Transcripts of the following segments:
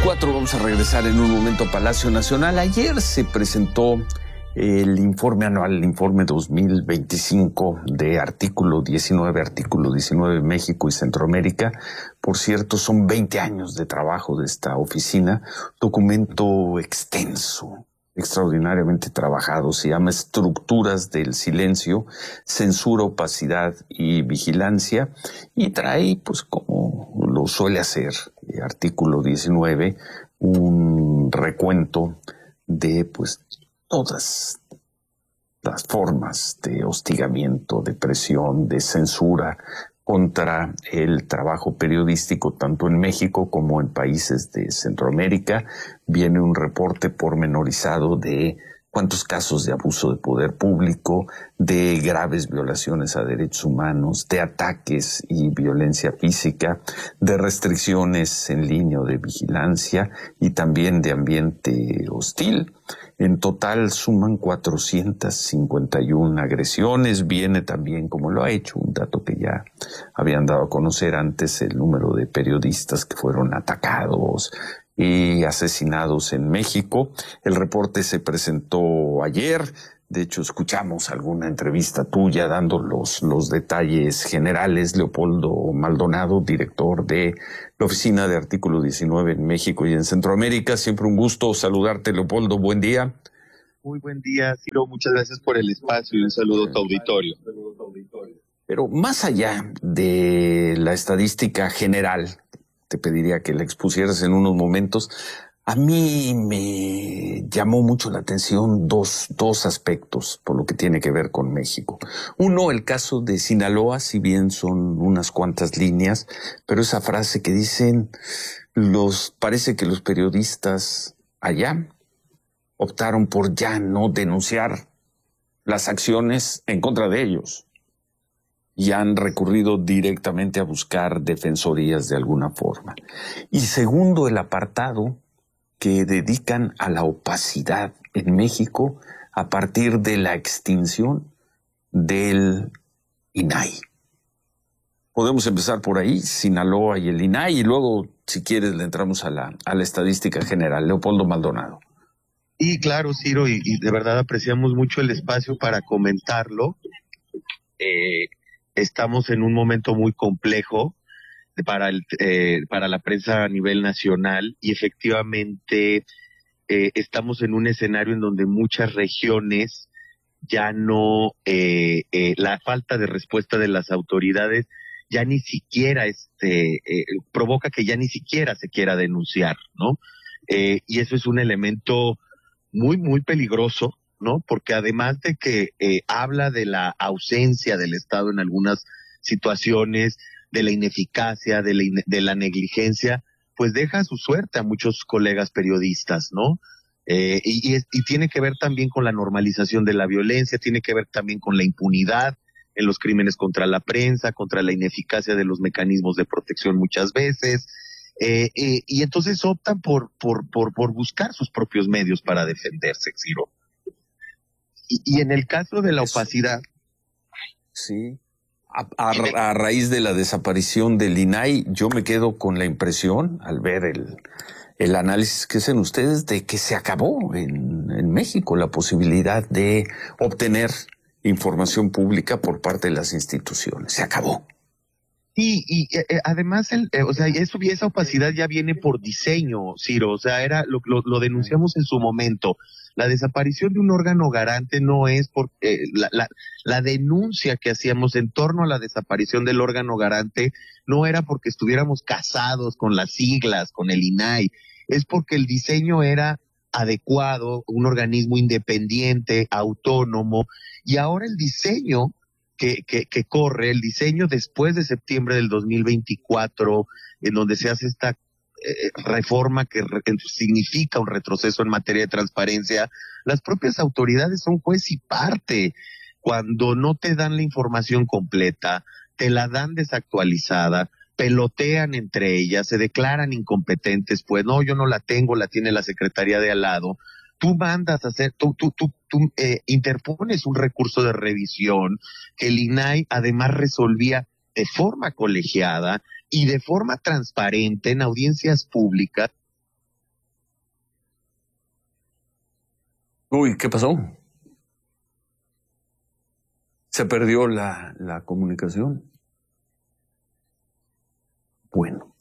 8:24, vamos a regresar en un momento a Palacio Nacional. Ayer se presentó el informe anual, el informe 2025 de Artículo 19 México y Centroamérica. Por cierto, son 20 años de trabajo de esta oficina, documento extenso, extraordinariamente trabajado, se llama Estructuras del Silencio, Censura, Opacidad y Vigilancia, y trae, pues como lo suele hacer, Artículo 19, un recuento de, pues, todas las formas de hostigamiento, de presión, de censura contra el trabajo periodístico, tanto en México como en países de Centroamérica. Viene un reporte pormenorizado de cuántos casos de abuso de poder público, de graves violaciones a derechos humanos, de ataques y violencia física, de restricciones en línea o de vigilancia y también de ambiente hostil. En total suman 451 agresiones. Viene también, como lo ha hecho, un dato que ya habían dado a conocer antes, el número de periodistas que fueron atacados y asesinados en México. El reporte se presentó ayer. De hecho, escuchamos alguna entrevista tuya dando los detalles generales. Leopoldo Maldonado, director de la Oficina de Artículo 19 en México y en Centroamérica. Siempre un gusto saludarte, Leopoldo. Buen día. Muy buen día, Ciro. Muchas gracias por el espacio y un saludo a tu auditorio. Pero más allá de la estadística general, te pediría que la expusieras en unos momentos. A mí me llamó mucho la atención dos aspectos por lo que tiene que ver con México. Uno, el caso de Sinaloa, si bien son unas cuantas líneas, pero esa frase que dicen, parece que los periodistas allá optaron por ya no denunciar las acciones en contra de ellos y han recurrido directamente a buscar defensorías de alguna forma. Y segundo, el apartado que dedican a la opacidad en México a partir de la extinción del INAI. Podemos empezar por ahí, Sinaloa y el INAI, y luego, si quieres, le entramos a la estadística general. Leopoldo Maldonado. Y claro, Ciro, y de verdad apreciamos mucho el espacio para comentarlo. Estamos en un momento muy complejo para la prensa a nivel nacional y efectivamente estamos en un escenario en donde muchas regiones ya no, la falta de respuesta de las autoridades ya ni siquiera provoca que ya ni siquiera se quiera denunciar, ¿no? Y eso es un elemento muy, muy peligroso, ¿no? Porque además de que habla de la ausencia del Estado en algunas situaciones, de la ineficacia, de la negligencia, pues deja a su suerte a muchos colegas periodistas, ¿no? Y tiene que ver también con la normalización de la violencia, tiene que ver también con la impunidad en los crímenes contra la prensa, contra la ineficacia de los mecanismos de protección muchas veces. Y entonces optan por buscar sus propios medios para defenderse, Ciro. Y en el caso de la opacidad. Sí. A raíz de la desaparición del INAI, yo me quedo con la impresión, al ver el análisis que hacen ustedes, de que se acabó en México la posibilidad de obtener información pública por parte de las instituciones. Se acabó. Sí, y además, esa opacidad ya viene por diseño, Ciro. O sea, lo denunciamos en su momento. La desaparición de un órgano garante no es por la denuncia que hacíamos en torno a la desaparición del órgano garante no era porque estuviéramos casados con las siglas, con el INAI. Es porque el diseño era adecuado, un organismo independiente, autónomo, y ahora el diseño que corre, el diseño después de septiembre del 2024, en donde se hace esta reforma que significa un retroceso en materia de transparencia, las propias autoridades son juez y parte. Cuando no te dan la información completa, te la dan desactualizada, pelotean entre ellas, se declaran incompetentes, pues no, yo no la tengo, la tiene la secretaría de al lado. Tú mandas a hacer, tú interpones un recurso de revisión que el INAI además resolvía de forma colegiada y de forma transparente en audiencias públicas Uy, ¿qué pasó? ¿Se perdió la comunicación? Bueno.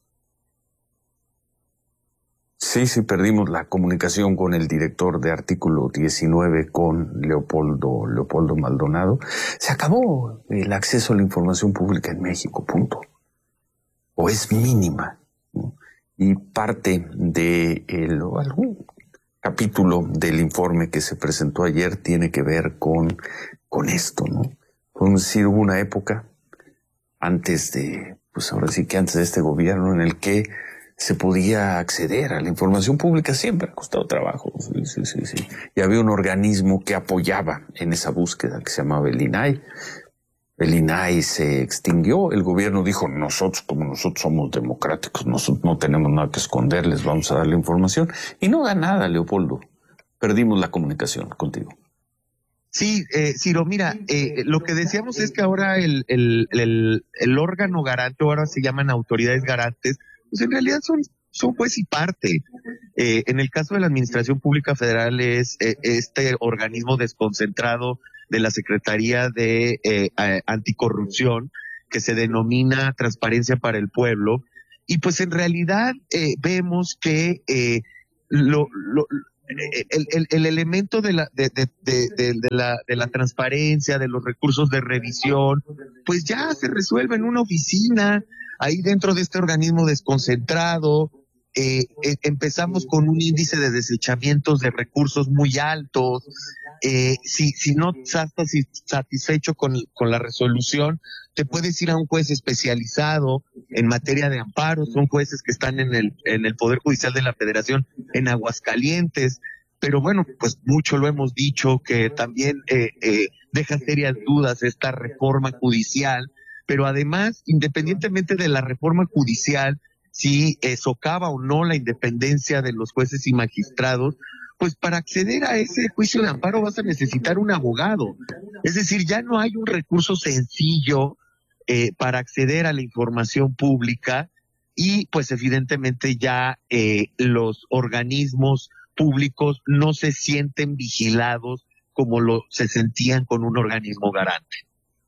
Sí, perdimos la comunicación con el director de Artículo 19, con Leopoldo Maldonado. Se acabó el acceso a la información pública en México, punto. O es mínima, ¿no? Y parte de algún capítulo del informe que se presentó ayer tiene que ver con esto, ¿no? Podemos decir, hubo una época antes de este gobierno en el que se podía acceder a la información pública, siempre ha costado trabajo. Sí. Y había un organismo que apoyaba en esa búsqueda que se llamaba el INAI. El INAI se extinguió, el gobierno dijo, nosotros somos democráticos, nosotros no tenemos nada que esconder, les vamos a dar la información. Y no da nada, Leopoldo. Perdimos la comunicación contigo. Sí, Ciro, mira, lo que decíamos es que ahora el órgano garante, ahora se llaman autoridades garantes, pues en realidad son juez y parte. En el caso de la Administración Pública Federal es este organismo desconcentrado de la Secretaría de Anticorrupción, que se denomina Transparencia para el Pueblo, y pues en realidad vemos que el elemento de la transparencia, de los recursos de revisión, pues ya se resuelve en una oficina, ahí dentro de este organismo desconcentrado. Empezamos con un índice de desechamientos de recursos muy altos. Si no estás satisfecho con la resolución, te puedes ir a un juez especializado en materia de amparo. Son jueces que están en el Poder Judicial de la Federación en Aguascalientes, pero bueno, pues mucho lo hemos dicho, que también deja serias dudas esta reforma judicial, pero además, independientemente de la reforma judicial, si socava o no la independencia de los jueces y magistrados, pues para acceder a ese juicio de amparo vas a necesitar un abogado. Es decir, ya no hay un recurso sencillo para acceder a la información pública, y pues evidentemente ya los organismos públicos no se sienten vigilados como se sentían con un organismo garante.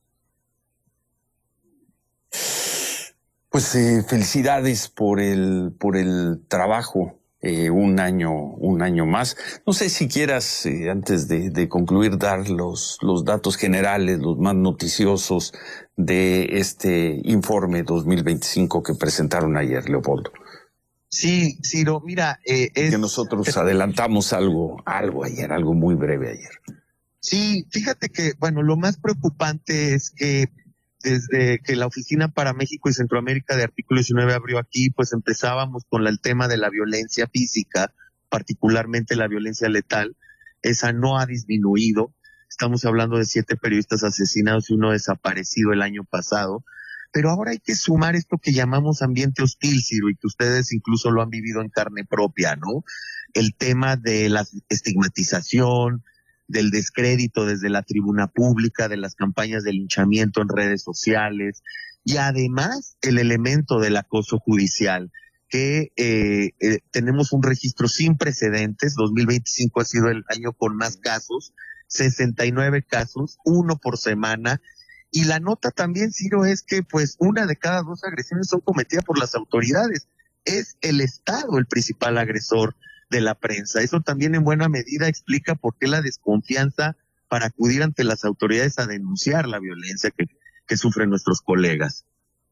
Pues felicidades por el trabajo. Un año más. No sé si quieras, antes de concluir, dar los datos generales, los más noticiosos de este informe 2025 que presentaron ayer, Leopoldo. Sí, Ciro, mira, que nosotros adelantamos algo ayer, algo muy breve ayer. Sí, fíjate que, bueno, lo más preocupante es que desde que la Oficina para México y Centroamérica de Artículo 19 abrió aquí, pues empezábamos con el tema de la violencia física, particularmente la violencia letal. Esa no ha disminuido. Estamos hablando de 7 periodistas asesinados y 1 desaparecido el año pasado. Pero ahora hay que sumar esto que llamamos ambiente hostil, Ciro, y que ustedes incluso lo han vivido en carne propia, ¿no? El tema de la estigmatización, del descrédito desde la tribuna pública, de las campañas de linchamiento en redes sociales, y además el elemento del acoso judicial, que tenemos un registro sin precedentes. 2025 ha sido el año con más casos, 69 casos, 1 por semana, y la nota también, Ciro, es que pues 1 de cada 2 agresiones son cometidas por las autoridades. Es el Estado el principal agresor de la prensa. Eso también en buena medida explica por qué la desconfianza para acudir ante las autoridades a denunciar la violencia que sufren nuestros colegas.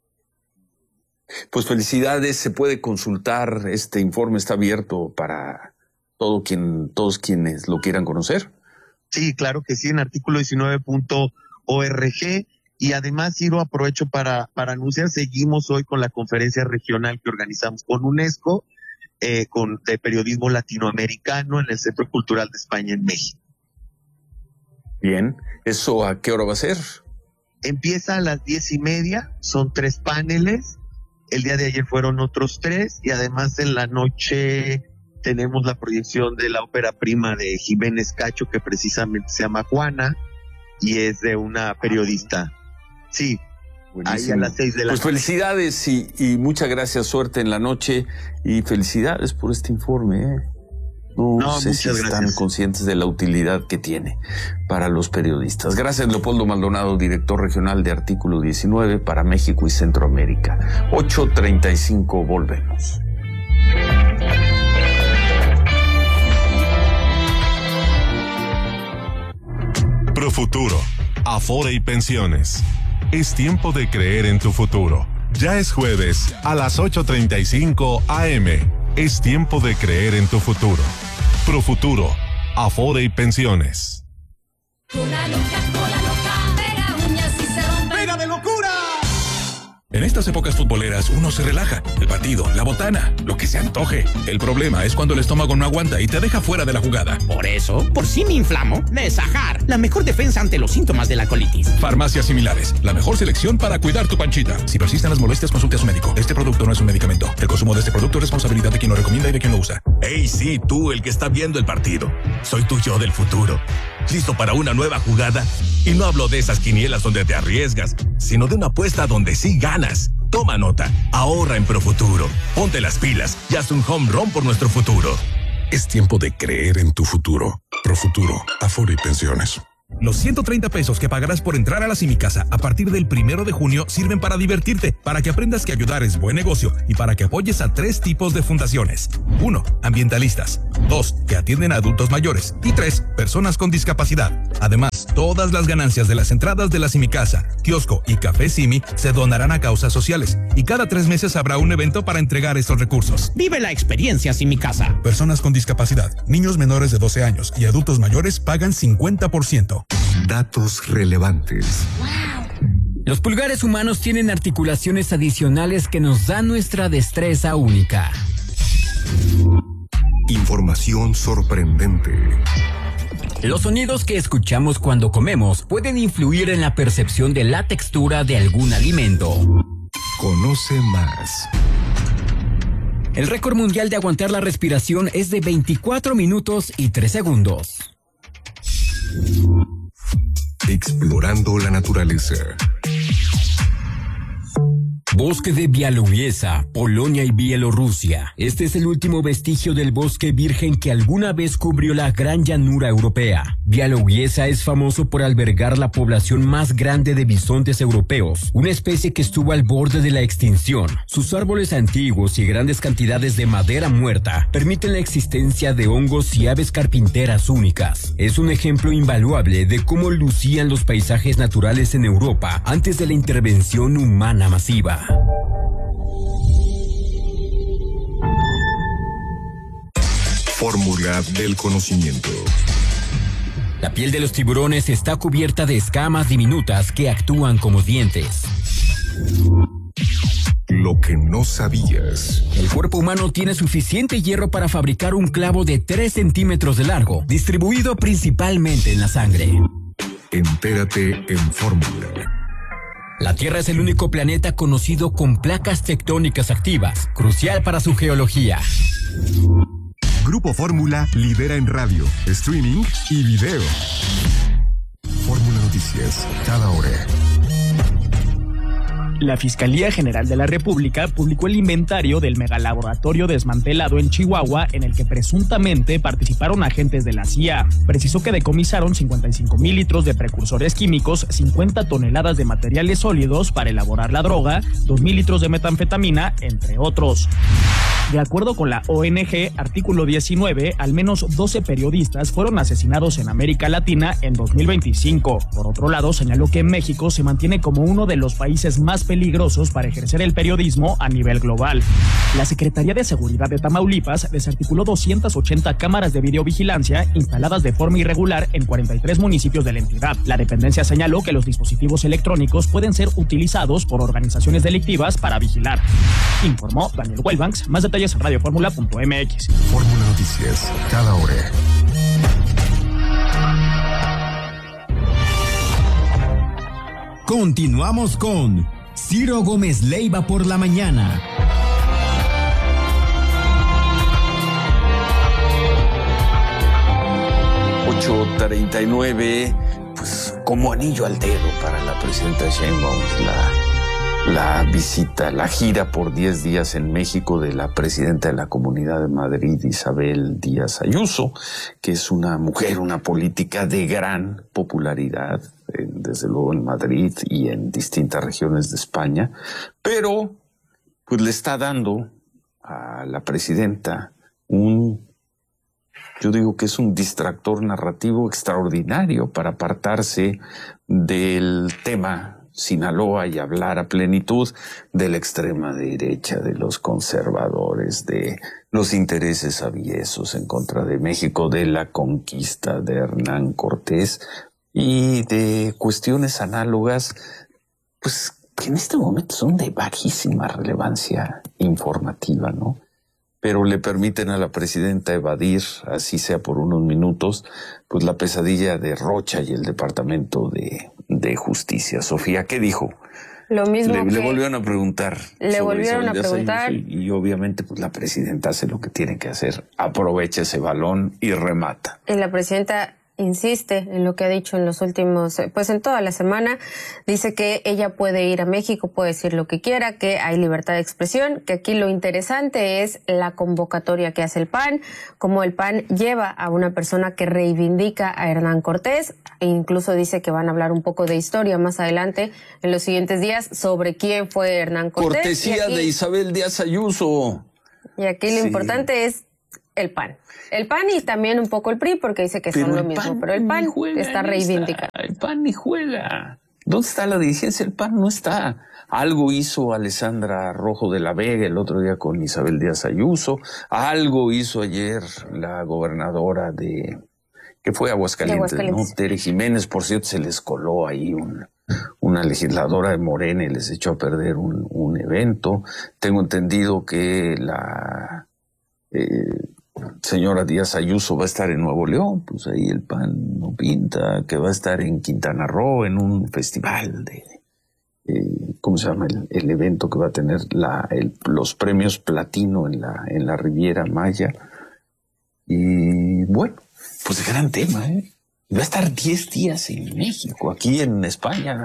Pues felicidades, se puede consultar, este informe está abierto para todos quienes lo quieran conocer. Sí, claro que sí, en artículo 19.org. Y además, Ciro, aprovecho para anunciar, seguimos hoy con la conferencia regional que organizamos con UNESCO, de periodismo latinoamericano en el Centro Cultural de España en México. Bien, ¿eso a qué hora va a ser? Empieza a las 10:30, son 3 paneles, el día de ayer fueron otros 3, y además en la noche tenemos la proyección de la ópera prima de Jiménez Cacho, que precisamente se llama Juana, y es de una periodista. Sí. Buenísimo. Ahí a las 6 de la noche. Pues felicidades y muchas gracias, suerte en la noche y felicidades por este informe. No sé si están conscientes de la utilidad que tiene para los periodistas. Gracias, Leopoldo Maldonado, director regional de Artículo 19 para México y Centroamérica. 8:35, volvemos. Profuturo, Afore y Pensiones. Es tiempo de creer en tu futuro. Ya es jueves a las 8:35 AM. Es tiempo de creer en tu futuro. Profuturo, Afore y Pensiones. Cola loca, pega uñas y se rompe. ¡Pega de locura! En estas épocas futboleras uno se relaja. El partido, la botana, lo que se antoje. El problema es cuando el estómago no aguanta y te deja fuera de la jugada. Por eso, por si me inflamo, Nesajar, la mejor defensa ante los síntomas de la colitis. Farmacias similares, la mejor selección para cuidar tu panchita. Si persisten las molestias, consulte a su médico. Este producto no es un medicamento. El consumo de este producto es responsabilidad de quien lo recomienda y de quien lo usa. Hey, sí, tú, el que está viendo el partido. Soy tu yo del futuro. ¿Listo para una nueva jugada? Y no hablo de esas quinielas donde te arriesgas, sino de una apuesta donde sí ganas. Toma nota, ahorra en Profuturo. Ponte las pilas y haz un home run por nuestro futuro. Es tiempo de creer en tu futuro. Profuturo, Afore y Pensiones. Los 130 pesos que pagarás por entrar a la Simicasa a partir del 1 de junio sirven para divertirte, para que aprendas que ayudar es buen negocio y para que apoyes a 3 tipos de fundaciones. 1. Ambientalistas. 2. Que atienden a adultos mayores. Y 3. Personas con discapacidad. Además, todas las ganancias de las entradas de la Simicasa, kiosco y café Simi se donarán a causas sociales. Y cada 3 meses habrá un evento para entregar estos recursos. Vive la experiencia Simicasa. Personas con discapacidad, niños menores de 12 años y adultos mayores pagan 50%. Datos relevantes. Los pulgares humanos tienen articulaciones adicionales que nos dan nuestra destreza única. Información sorprendente. Los sonidos que escuchamos cuando comemos pueden influir en la percepción de la textura de algún alimento. Conoce más. El récord mundial de aguantar la respiración es de 24 minutos y 3 segundos. Explorando la naturaleza. Bosque de Białowieża, Polonia y Bielorrusia. Este es el último vestigio del bosque virgen que alguna vez cubrió la gran llanura europea. Białowieża es famoso por albergar la población más grande de bisontes europeos, una especie que estuvo al borde de la extinción. Sus árboles antiguos y grandes cantidades de madera muerta permiten la existencia de hongos y aves carpinteras únicas. Es un ejemplo invaluable de cómo lucían los paisajes naturales en Europa antes de la intervención humana masiva. Fórmula del conocimiento. La piel de los tiburones está cubierta de escamas diminutas que actúan como dientes. Lo que no sabías. El cuerpo humano tiene suficiente hierro para fabricar un clavo de 3 centímetros de largo, distribuido principalmente en la sangre. Entérate en Fórmula. La Tierra es el único planeta conocido con placas tectónicas activas, crucial para su geología. Grupo Fórmula lidera en radio, streaming y video. Fórmula Noticias, cada hora. La Fiscalía General de la República publicó el inventario del megalaboratorio desmantelado en Chihuahua en el que presuntamente participaron agentes de la CIA. Precisó que decomisaron 55,000 litros de precursores químicos, 50 toneladas de materiales sólidos para elaborar la droga, 2,000 litros de metanfetamina, entre otros. De acuerdo con la ONG Artículo 19, al menos 12 periodistas fueron asesinados en América Latina en 2025. Por otro lado, señaló que México se mantiene como uno de los países más peligrosos para ejercer el periodismo a nivel global. La Secretaría de Seguridad de Tamaulipas desarticuló 280 cámaras de videovigilancia instaladas de forma irregular en 43 municipios de la entidad. La dependencia señaló que los dispositivos electrónicos pueden ser utilizados por organizaciones delictivas para vigilar. Informó Daniel Wellbanks. Más detalles en radioformula.mx. Fórmula Noticias, cada hora. Continuamos con Ciro Gómez Leiva por la mañana. ...8:39... pues como anillo al dedo para la presidenta Sheinbaum, la la visita, la gira por 10 días en México de la presidenta de la Comunidad de Madrid, Isabel Díaz Ayuso, que es una mujer, una política de gran popularidad, desde luego en Madrid y en distintas regiones de España, pero pues le está dando a la presidenta yo digo que es un distractor narrativo extraordinario para apartarse del tema Sinaloa y hablar a plenitud de la extrema derecha, de los conservadores, de los intereses aviesos en contra de México, de la conquista de Hernán Cortés y de cuestiones análogas, pues que en este momento son de bajísima relevancia informativa, ¿no? Pero le permiten a la presidenta evadir, así sea por unos minutos, pues la pesadilla de Rocha y el Departamento de Justicia. Sofía, ¿qué dijo? Lo mismo le volvieron a preguntar. Le volvieron a preguntar. Y obviamente pues la presidenta hace lo que tiene que hacer. Aprovecha ese balón y remata. Y la presidenta insiste en lo que ha dicho en los últimos, pues en toda la semana, dice que ella puede ir a México, puede decir lo que quiera, que hay libertad de expresión, que aquí lo interesante es la convocatoria que hace el PAN, como el PAN lleva a una persona que reivindica a Hernán Cortés, e incluso dice que van a hablar un poco de historia más adelante, en los siguientes días, sobre quién fue Hernán Cortés. Cortesía de Isabel Díaz Ayuso. Y aquí lo importante es el PAN. El PAN y también un poco el PRI, porque dice que son lo mismo, pero el PAN está reivindicando. El PAN ni juega. ¿Dónde está la dirigencia? El PAN no está. Algo hizo Alessandra Rojo de la Vega el otro día con Isabel Díaz Ayuso. Algo hizo ayer la gobernadora que fue Aguascalientes, ¿no? Tere Jiménez, por cierto, se les coló ahí una legisladora de Morena y les echó a perder un evento. Tengo entendido que la señora Díaz Ayuso va a estar en Nuevo León, pues ahí el PAN no pinta, que va a estar en Quintana Roo en un festival de, ¿cómo se llama? El evento que va a tener los premios platino en la Riviera Maya. Y bueno, pues gran tema, ¿eh? Va a estar 10 días en México, aquí en España.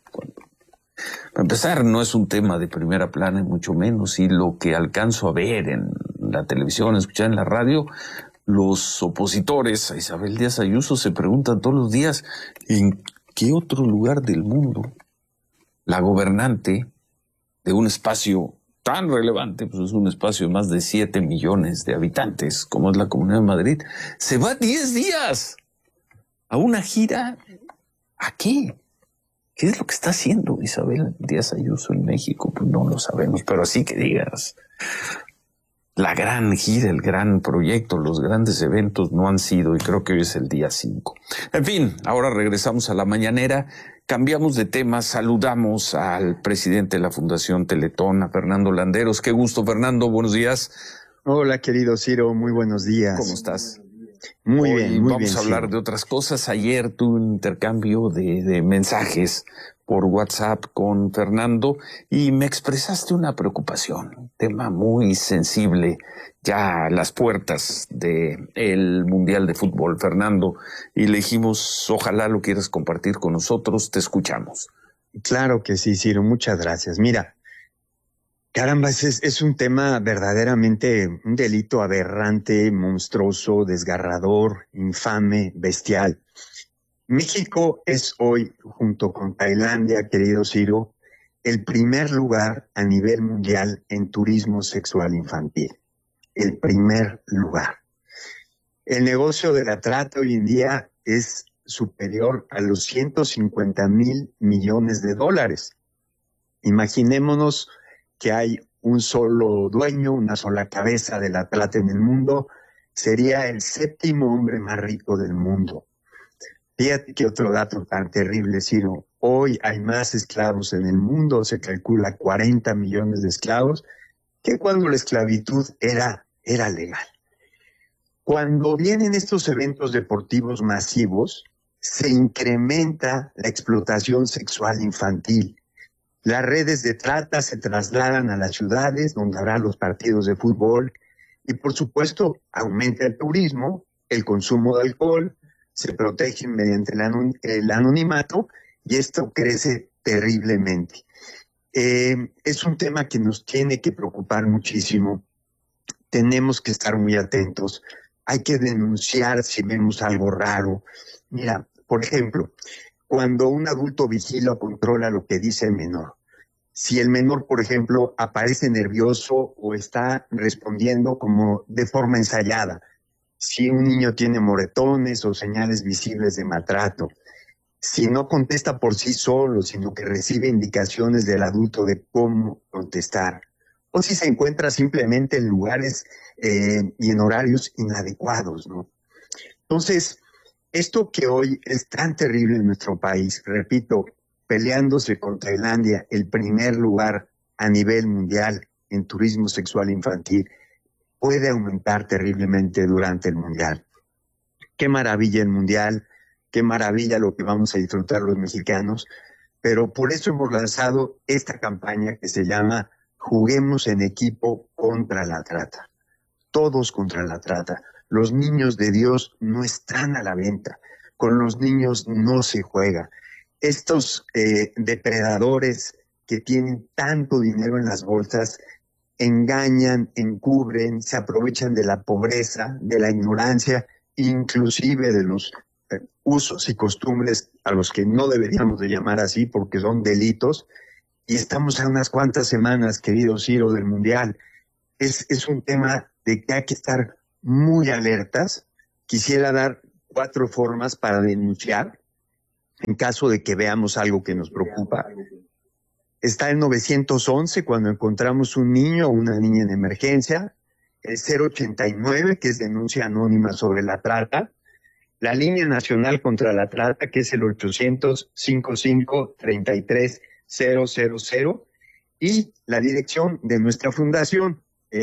Para empezar, no es un tema de primera plana, mucho menos, y lo que alcanzo a ver en la televisión, escuchar en la radio, los opositores a Isabel Díaz Ayuso se preguntan todos los días en qué otro lugar del mundo la gobernante de un espacio tan relevante, pues es un espacio de más de 7 millones de habitantes, como es la Comunidad de Madrid, se va 10 días a una gira. ¿A qué? ¿Qué es lo que está haciendo Isabel Díaz Ayuso en México? Pues no lo sabemos, pero así que digas, la gran gira, el gran proyecto, los grandes eventos no han sido, y creo que hoy es el día 5. En fin, ahora regresamos a la mañanera, cambiamos de tema, saludamos al presidente de la Fundación Teletón, a Fernando Landeros. Qué gusto, Fernando, buenos días. Hola, querido Ciro, muy buenos días. ¿Cómo estás? Muy bien, muy vamos bien. A hablar Ciro. de otras cosas. Ayer tuve un intercambio de mensajes por WhatsApp con Fernando y me expresaste una preocupación, un tema muy sensible ya a las puertas del Mundial de Fútbol, Fernando, y le dijimos, ojalá lo quieras compartir con nosotros, te escuchamos. Claro que sí, Ciro, muchas gracias. Mira, caramba, es un tema verdaderamente, un delito aberrante, monstruoso, desgarrador, infame, bestial. México es hoy, junto con Tailandia, querido Ciro, el primer lugar a nivel mundial en turismo sexual infantil. El primer lugar. El negocio de la trata hoy en día es superior a los 150,000 millones de dólares. Imaginémonos que hay un solo dueño, una sola cabeza de la trata en el mundo, sería el 7º hombre más rico del mundo. Fíjate que otro dato tan terrible, Ciro. Hoy hay más esclavos en el mundo, se calcula 40 millones de esclavos, que cuando la esclavitud era legal. Cuando vienen estos eventos deportivos masivos, se incrementa la explotación sexual infantil. Las redes de trata se trasladan a las ciudades donde habrá los partidos de fútbol y, por supuesto, aumenta el turismo, el consumo de alcohol, se protegen mediante el anonimato y esto crece terriblemente. Es un tema que nos tiene que preocupar muchísimo. Tenemos que estar muy atentos. Hay que denunciar si vemos algo raro. Mira, por ejemplo, cuando un adulto vigila o controla lo que dice el menor, si el menor, por ejemplo, aparece nervioso o está respondiendo como de forma ensayada, si un niño tiene moretones o señales visibles de maltrato, si no contesta por sí solo, sino que recibe indicaciones del adulto de cómo contestar, o si se encuentra simplemente en lugares y en horarios inadecuados, ¿no? Entonces, esto que hoy es tan terrible en nuestro país, repito, peleándose con Tailandia, el primer lugar a nivel mundial en turismo sexual infantil, puede aumentar terriblemente durante el mundial. Qué maravilla el mundial, qué maravilla lo que vamos a disfrutar los mexicanos, pero por eso hemos lanzado esta campaña que se llama Juguemos en equipo contra la trata. Todos contra la trata. Los niños de Dios no están a la venta. Con los niños no se juega. Estos depredadores que tienen tanto dinero en las bolsas engañan, encubren, se aprovechan de la pobreza, de la ignorancia, inclusive de los usos y costumbres a los que no deberíamos de llamar así porque son delitos. Y estamos a unas cuantas semanas, querido Ciro, del Mundial. Es un tema de que hay que estar muy alertas. Quisiera dar 4 formas para denunciar en caso de que veamos algo que nos preocupa. Está el 911 cuando encontramos un niño o una niña en emergencia. El 089, que es denuncia anónima sobre la trata. La línea nacional contra la trata, que es el 800-55-33-000. Y la dirección de nuestra fundación,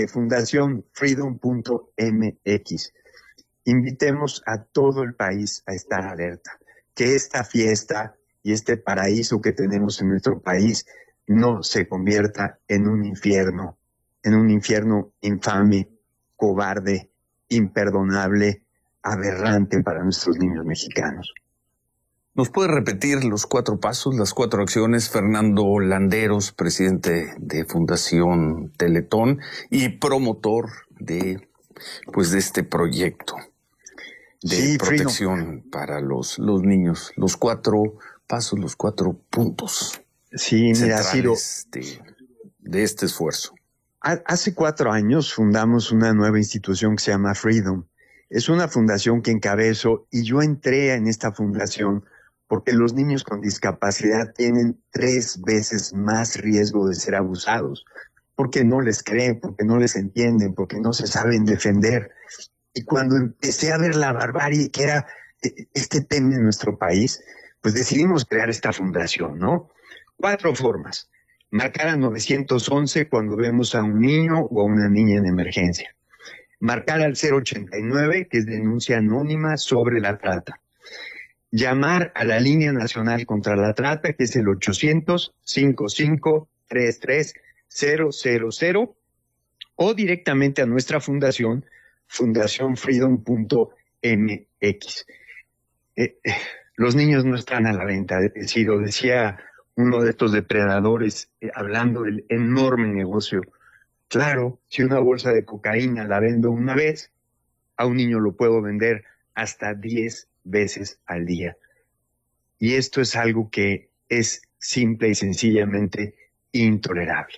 fundacionfreedom.mx. Invitemos a todo el país a estar alerta, que esta fiesta y este paraíso que tenemos en nuestro país no se convierta en un infierno infame, cobarde, imperdonable, aberrante para nuestros niños mexicanos. ¿Nos puede repetir los 4 pasos, las 4 acciones? Fernando Landeros, presidente de Fundación Teletón y promotor de este proyecto de protección para los niños. Los 4 pasos, los 4 puntos. Sí, mira, Ciro, de este esfuerzo. Hace 4 años fundamos una nueva institución que se llama Freedom. Es una fundación que encabezo y yo entré en esta fundación porque los niños con discapacidad tienen 3 veces más riesgo de ser abusados, porque no les creen, porque no les entienden, porque no se saben defender. Y cuando empecé a ver la barbarie que era este tema en nuestro país, pues decidimos crear esta fundación, ¿no? 4 formas. Marcar al 911 cuando vemos a un niño o a una niña en emergencia. Marcar al 089, que es denuncia anónima sobre la trata. Llamar a la línea nacional contra la trata, que es el 800-55-33-000, o directamente a nuestra fundación, fundacionfreedom.mx. Los niños no están a la venta, decía uno de estos depredadores, hablando del enorme negocio. Claro, si una bolsa de cocaína la vendo una vez, a un niño lo puedo vender hasta 10 veces al día. Y esto es algo que es simple y sencillamente intolerable.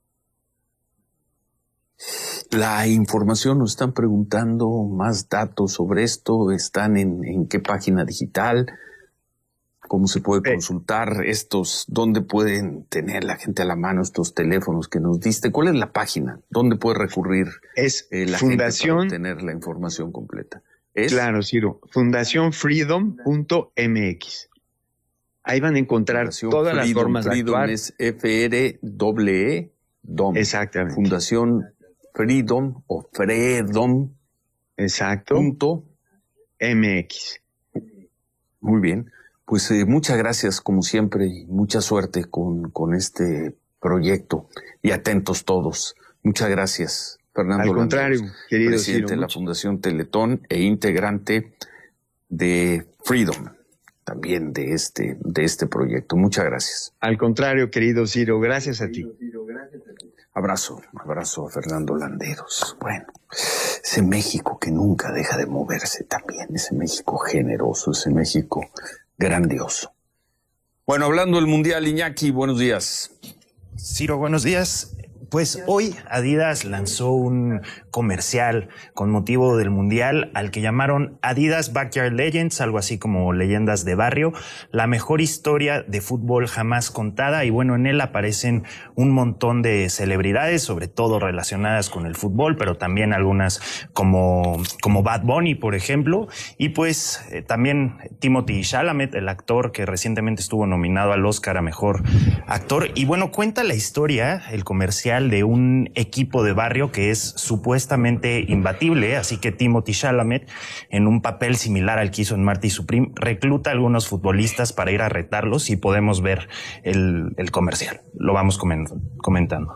La información, nos están preguntando más datos sobre esto. ¿Están en qué página digital? ¿Cómo se puede consultar estos? ¿Dónde pueden tener la gente a la mano estos teléfonos que nos diste? ¿Cuál es la página? ¿Dónde puede recurrir la Fundación, gente para obtener la información completa? Claro, Ciro. Fundacionfreedom.mx. Ahí van a encontrar todas las formas de actuar. Es FREEDOM. Exactamente. Fundación Freedom o Freedom. Exacto. .mx. Muy bien. Pues muchas gracias, como siempre, y mucha suerte con este proyecto. Y atentos todos. Muchas gracias, Fernando. Al contrario, Landeros, querido presidente Ciro, de la Fundación Teletón e integrante de Freedom. también de este proyecto. Muchas gracias. Al contrario, querido Ciro, gracias a ti. Abrazo a Fernando Landeros. Bueno, ese México que nunca deja de moverse también, ese México generoso, ese México grandioso. Bueno, hablando del Mundial, Iñaki, buenos días. Ciro, buenos días. Pues hoy Adidas lanzó un comercial con motivo del Mundial al que llamaron Adidas Backyard Legends, algo así como leyendas de barrio, la mejor historia de fútbol jamás contada. Y bueno, en él aparecen un montón de celebridades, sobre todo relacionadas con el fútbol, pero también algunas como Bad Bunny, por ejemplo. Y pues también Timothée Chalamet, el actor que recientemente estuvo nominado al Oscar a Mejor Actor. Y bueno, cuenta la historia, el comercial, de un equipo de barrio que es supuestamente imbatible, así que Timothée Chalamet, en un papel similar al que hizo en Marty Supreme, recluta a algunos futbolistas para ir a retarlos, y podemos ver el comercial. Lo vamos comentando.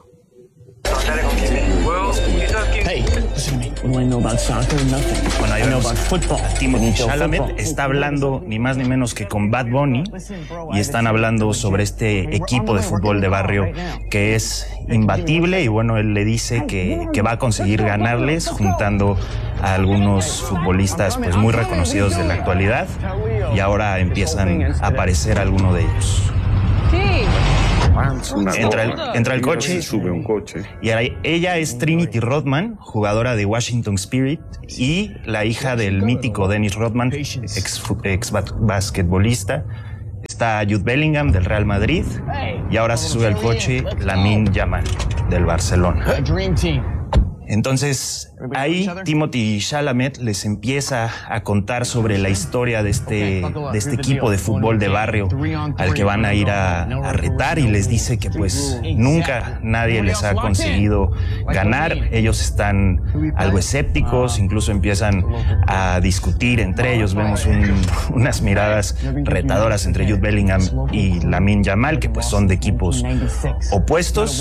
Hey, listen to me. What do I know about soccer? Nothing. Bueno, ahí vemos a Timothée Chalamet, está hablando ni más ni menos que con Bad Bunny, y están hablando sobre este equipo de fútbol de barrio que es imbatible, y bueno, él le dice que va a conseguir ganarles juntando a algunos futbolistas pues muy reconocidos de la actualidad, y ahora empiezan a aparecer algunos de ellos. Entra el coche, sube un coche. Y ella es Trinity Rodman, jugadora de Washington Spirit, y la hija del mítico Dennis Rodman, ex basquetbolista. Está Jude Bellingham del Real Madrid, y ahora se sube al coche Lamine Yamal del Barcelona. Entonces, ahí Timothée Chalamet les empieza a contar sobre la historia de este equipo de fútbol de barrio al que van a ir a retar, y les dice que pues nunca nadie les ha conseguido ganar. Ellos están algo escépticos, incluso empiezan a discutir entre ellos. Vemos unas miradas retadoras entre Jude Bellingham y Lamine Yamal, que pues son de equipos opuestos.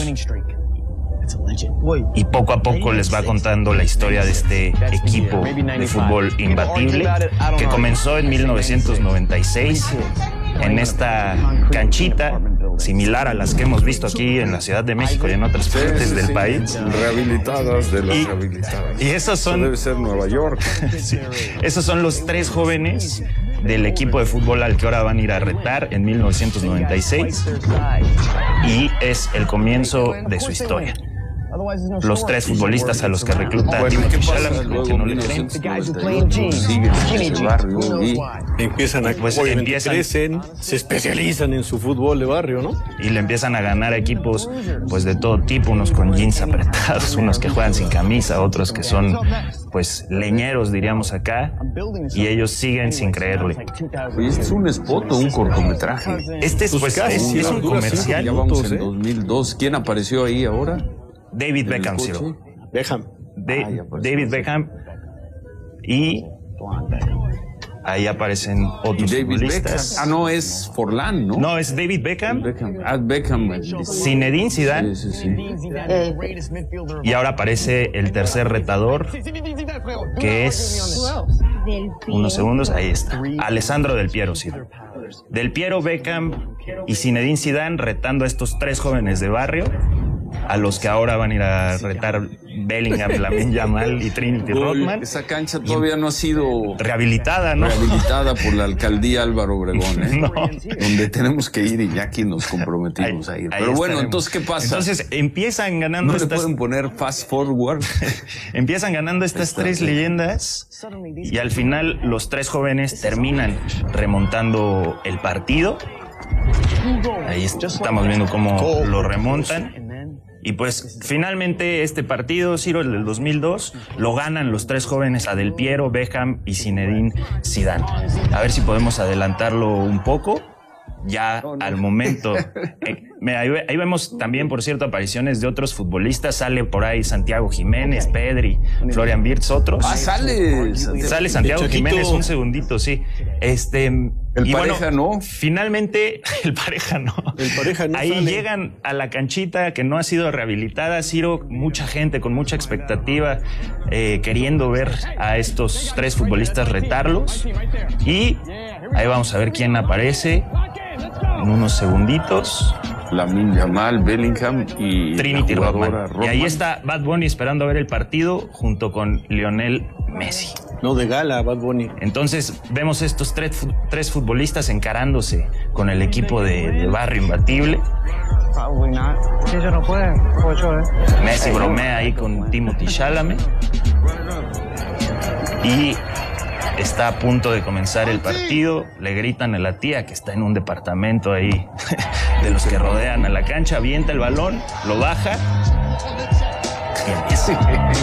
Y poco a poco les va contando la historia de este equipo de fútbol imbatible que comenzó en 1996 en esta canchita similar a las que hemos visto aquí en la Ciudad de México y en otras partes del país. Rehabilitadas de las rehabilitadas. Y esos son... Eso debe ser Nueva York. Sí. Esos son los 3 jóvenes del equipo de fútbol al que ahora van a ir a retar en 1996, y es el comienzo de su historia. Los 3 futbolistas a los que recluta Timothée Chalamet, que no le creen. Empiezan a crecen, se especializan en su fútbol de barrio, ¿no? Y le empiezan a ganar a equipos pues de todo tipo, unos con jeans apretados, unos que juegan sin camisa, otros que son pues leñeros, diríamos acá, y ellos siguen sin creerle. ¿Este es un spot o un cortometraje? Este es, pues, es un comercial. Ya vamos en 2002. ¿Quién apareció ahí ahora? David Beckham, Ciro. David Beckham, y ahí aparecen otros futbolistas. Ah, no, es Forlán, ¿no? No, es David Beckham. Beckham. Zinedine Zidane. Sí. Y ahora aparece el tercer retador, que es... Unos segundos, ahí está. Alessandro Del Piero, sí. Del Piero, Beckham y Zinedine Zidane retando a estos 3 jóvenes de barrio, a los que ahora van a ir a retar Bellingham, Lamine Yamal y Trinity Rodman. Esa cancha todavía no ha sido rehabilitada, ¿no? Rehabilitada por la alcaldía Álvaro Obregón, ¿eh? No. Donde tenemos que ir, y ya aquí nos comprometimos a ir. Pero bueno, entonces, ¿qué pasa? Entonces empiezan ganando ¿No le pueden poner fast forward? Empiezan ganando estas 3 leyendas, y al final los 3 jóvenes terminan remontando el partido. Ahí estamos viendo cómo lo remontan. Y pues finalmente este partido, Ciro, el del 2002, lo ganan los 3 jóvenes, a Del Piero, Beckham y Zinedine Zidane. A ver si podemos adelantarlo un poco. Ya al momento, Ahí vemos también, por cierto, apariciones de otros futbolistas. Sale por ahí Santiago Jiménez, Pedri, Florian Wirtz, otros. Sale Santiago Jiménez, un segundito, sí. El Pareja no. Finalmente, el Pareja no. Ahí sale. llegan a la canchita que no ha sido rehabilitada, Ciro, mucha gente con mucha expectativa, queriendo ver a estos 3 futbolistas retarlos. Y ahí vamos a ver quién aparece en unos segunditos. Lamine Yamal, Bellingham y Trinity Rodman. Rodman. Y ahí está Bad Bunny esperando a ver el partido junto con Lionel Messi. No, de gala, Bad Bunny. Entonces vemos estos 3 futbolistas encarándose con el equipo de Barrio Imbatible. Messi bromea ahí con Timothée Chalamet. Y está a punto de comenzar el partido. Le gritan a la tía que está en un departamento ahí de los que rodean a la cancha. Avienta el balón, lo baja y empieza.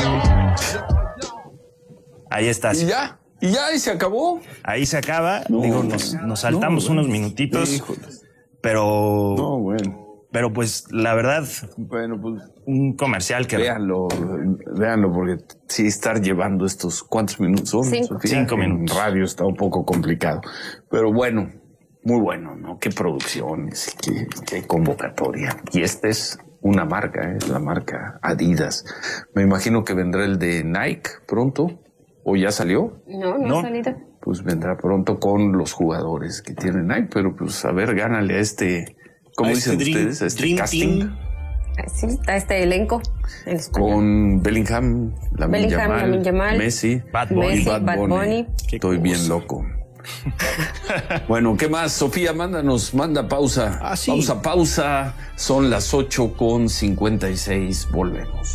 Ahí está. ¿Y ya? ¿Y se acabó? Ahí se acaba. Nos saltamos unos minutitos. Pero... No, bueno. Pero pues la verdad, un comercial que... Véanlo, porque sí estar llevando estos... ¿Cuántos minutos son? 5 minutos. En radio está un poco complicado. Pero bueno, muy bueno, ¿no? Qué producciones, qué convocatoria. Y esta es una marca, es la marca Adidas. Me imagino que vendrá el de Nike pronto. ¿O ya salió? No ha salido. Pues vendrá pronto con los jugadores que tienen Nike. Pero pues a ver, gánale a este... ¿Cómo dicen ustedes? ¿A este casting? Sí, está este elenco. Con Bellingham, Lamine Yamal, Messi, Bad Bunny. Estoy bien loco. Bueno, ¿qué más? Sofía, manda pausa. Sí. Pausa. Son las 8:56. Volvemos.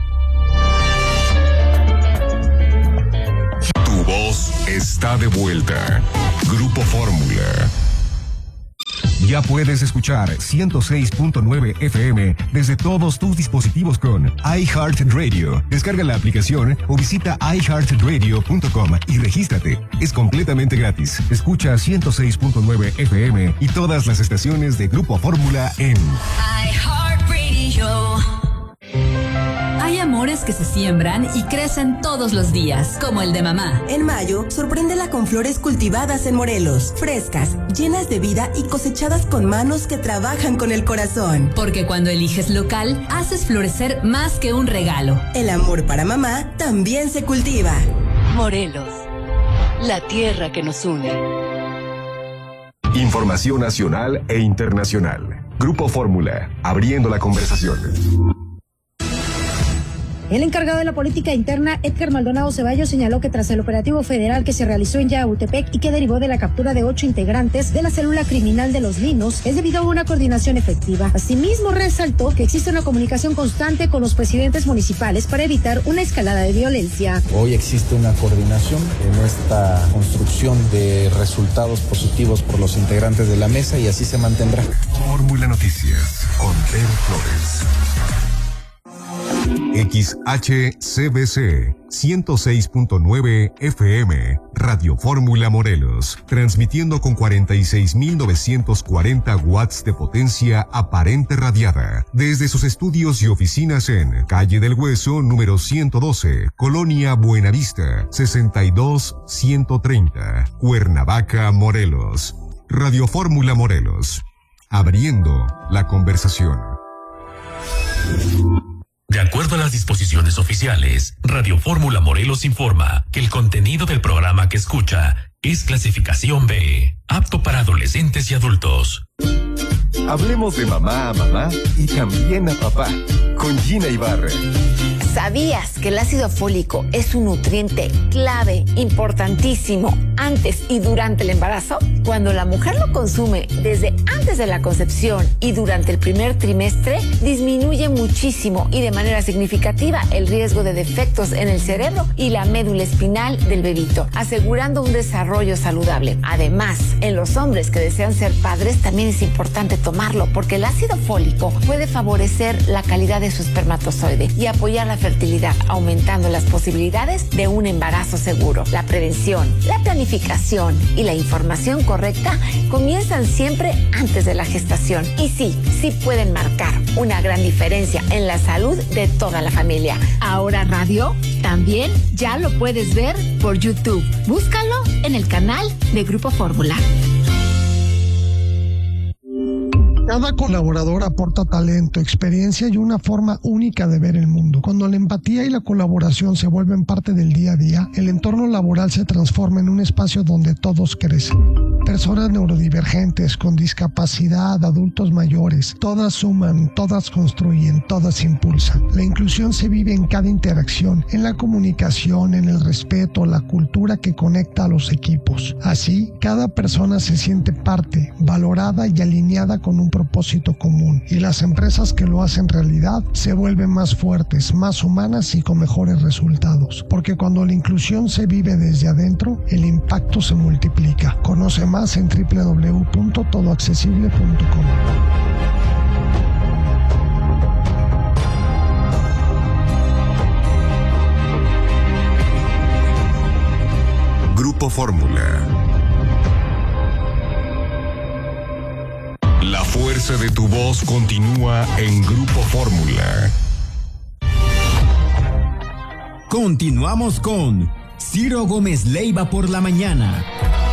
Tu voz está de vuelta. Grupo Fórmula. Ya puedes escuchar 106.9 FM desde todos tus dispositivos con iHeartRadio. Descarga la aplicación o visita iHeartRadio.com y regístrate. Es completamente gratis. Escucha 106.9 FM y todas las estaciones de Grupo Fórmula en iHeartRadio. Hay amores que se siembran y crecen todos los días, como el de mamá. En mayo, sorpréndela con flores cultivadas en Morelos, frescas, llenas de vida y cosechadas con manos que trabajan con el corazón. Porque cuando eliges local, haces florecer más que un regalo. El amor para mamá también se cultiva. Morelos, la tierra que nos une. Información nacional e internacional. Grupo Fórmula, abriendo la conversación. El encargado de la política interna, Edgar Maldonado Ceballos, señaló que tras el operativo federal que se realizó en Yautepec y que derivó de la captura de 8 integrantes de la célula criminal de Los Linos, es debido a una coordinación efectiva. Asimismo, resaltó que existe una comunicación constante con los presidentes municipales para evitar una escalada de violencia. Hoy existe una coordinación en esta construcción de resultados positivos por los integrantes de la mesa y así se mantendrá. Fórmula Noticias con Pedro Flores. XHCBC 106.9 FM, Radio Fórmula Morelos, transmitiendo con 46.940 watts de potencia aparente radiada, desde sus estudios y oficinas en Calle del Hueso, número 112, Colonia Buenavista, 62130, Cuernavaca, Morelos. Radio Fórmula Morelos, abriendo la conversación. De acuerdo a las disposiciones oficiales, Radio Fórmula Morelos informa que el contenido del programa que escucha es clasificación B, apto para adolescentes y adultos. Hablemos de mamá a mamá y también a papá, con Gina Ibarra. ¿Sabías que el ácido fólico es un nutriente clave, importantísimo, antes y durante el embarazo? Cuando la mujer lo consume desde antes de la concepción y durante el primer trimestre, disminuye muchísimo y de manera significativa el riesgo de defectos en el cerebro y la médula espinal del bebito, asegurando un desarrollo saludable. Además, en los hombres que desean ser padres también es importante tomarlo porque el ácido fólico puede favorecer la calidad de su espermatozoide y apoyar la fertilidad, aumentando las posibilidades de un embarazo seguro. La prevención, la planificación y la información correcta comienzan siempre antes de la gestación. Y sí pueden marcar una gran diferencia en la salud de toda la familia. Ahora Radio también ya lo puedes ver por YouTube. Búscalo en el canal de Grupo Fórmula. Cada colaborador aporta talento, experiencia y una forma única de ver el mundo. Cuando la empatía y la colaboración se vuelven parte del día a día, el entorno laboral se transforma en un espacio donde todos crecen. Personas neurodivergentes, con discapacidad, adultos mayores, todas suman, todas construyen, todas impulsan. La inclusión se vive en cada interacción, en la comunicación, en el respeto, la cultura que conecta a los equipos. Así, cada persona se siente parte, valorada y alineada con un propósito común. Y las empresas que lo hacen realidad se vuelven más fuertes, más humanas y con mejores resultados. Porque cuando la inclusión se vive desde adentro, el impacto se multiplica. Conoce más en www.todoaccesible.com. Grupo Fórmula. La fuerza de tu voz continúa en Grupo Fórmula. Continuamos con Ciro Gómez Leiva por la mañana.